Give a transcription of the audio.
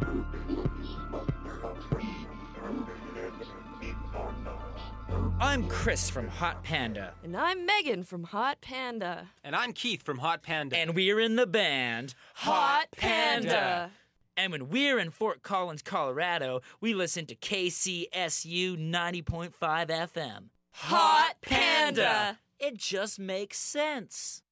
I'm Chris from Hot Panda. And I'm Megan from Hot Panda. And I'm Keith from Hot Panda. And we're in the band Hot Panda. And when we're in Fort Collins, Colorado, we listen to KCSU 90.5 FM. Hot Panda. It just makes sense.